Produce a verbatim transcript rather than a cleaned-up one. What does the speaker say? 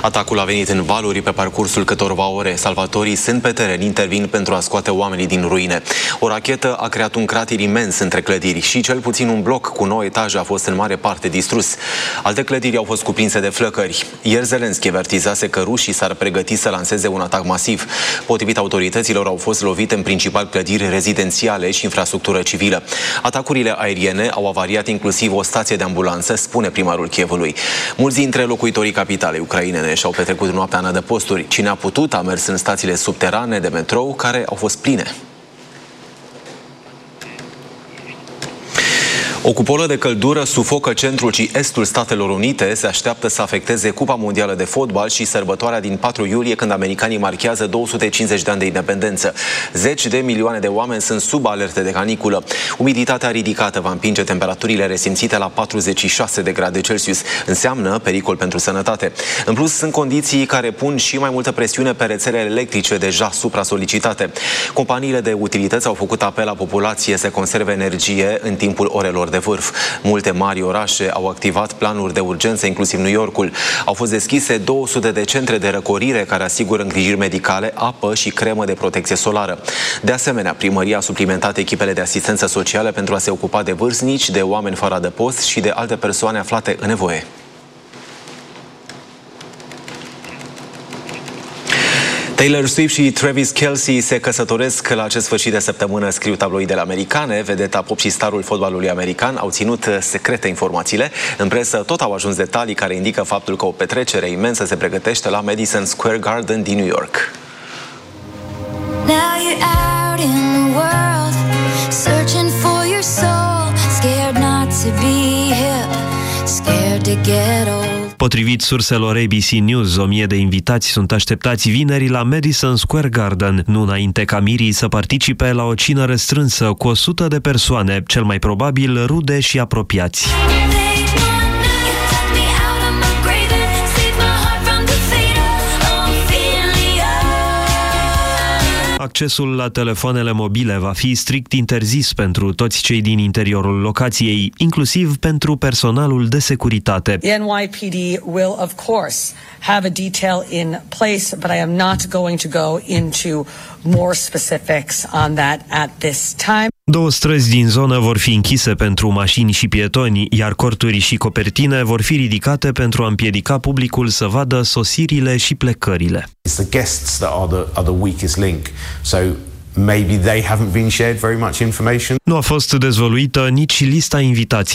Atacul a venit în valuri pe parcursul câtorva ore. Salvatorii sunt pe teren, intervin pentru a scoate oamenii din ruine. O rachetă a creat un crater imens între clădiri și cel puțin un bloc cu nouă etaje a fost în mare parte distrus. Alte clădiri au fost cuprinse de flăcări. Ieri Zelenski avertizase că rușii s-ar pregăti să lanseze un atac masiv. Potrivit autorităților, au fost lovite în principal clădiri rezidențiale și infrastructură civilă. Atacurile aeriene au avariat inclusiv o stație de ambulanță, spune primarul Kievului. Mulți dintre locuitorii capitalei ucrainene și-au petrecut noaptea în adăposturi. Cine a putut a mers în stațiile subterane de metrou, care au fost pline. O cupolă de căldură sufocă centrul și estul Statelor Unite. Se așteaptă să afecteze Cupa Mondială de Fotbal și sărbătoarea din patru iulie, când americanii marchează două sute cincizeci de ani de independență. Zeci de milioane de oameni sunt sub alerte de caniculă. Umiditatea ridicată va împinge temperaturile resimțite la patruzeci și șase de grade Celsius. Înseamnă pericol pentru sănătate. În plus, sunt condiții care pun și mai multă presiune pe rețelele electrice deja supra-solicitate. Companiile de utilități au făcut apel la populație să conserve energie în timpul orelor de de vârf. Multe mari orașe au activat planuri de urgență, inclusiv New Yorkul. Au fost deschise două sute de centre de răcorire care asigură îngrijiri medicale, apă și cremă de protecție solară. De asemenea, primăria a suplimentat echipele de asistență socială pentru a se ocupa de vârstnici, de oameni fără adăpost și de alte persoane aflate în nevoie. Taylor Swift și Travis Kelce se căsătoresc la acest sfârșit de săptămână, scriu tabloidele americane. Vedeta pop și starul fotbalului american au ținut secrete informațiile. În presă tot au ajuns detalii care indică faptul că o petrecere imensă se pregătește la Madison Square Garden din New York. Now you're out in the world, searching for your soul, scared not to be hip, scared to get old. Potrivit surselor A B C News, o mie de invitați sunt așteptați vineri la Madison Square Garden, nu înainte ca mirii să participe la o cină restrânsă cu o sută de persoane, cel mai probabil rude și apropiați. Accesul la telefoanele mobile va fi strict interzis pentru toți cei din interiorul locației, inclusiv pentru personalul de securitate. The N Y P D will, of course, have a detail in place, but I am not going to go into more specifics on that at this time. Două străzi din zonă vor fi închise pentru mașini și pietoni, iar corturi și copertine vor fi ridicate pentru a împiedica publicul să vadă sosirile și plecările. It's the guests that are the, are the weakest link. So maybe they haven't been shared very much information. Nu a fost dezvăluită nici lista invitațiilor.